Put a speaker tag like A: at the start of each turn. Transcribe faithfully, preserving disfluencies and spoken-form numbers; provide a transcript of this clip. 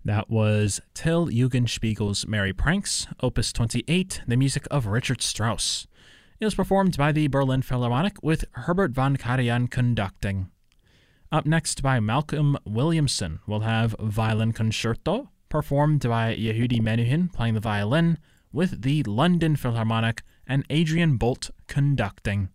A: That was Till Eugenspiegel's Merry Pranks, Opus twenty-eight, the music of Richard Strauss. It was performed by the Berlin Philharmonic with Herbert von Karajan conducting. Up next by Malcolm Williamson, we'll have Violin Concerto, performed by Yehudi Menuhin playing the violin, with the London Philharmonic and Adrian Bolt conducting.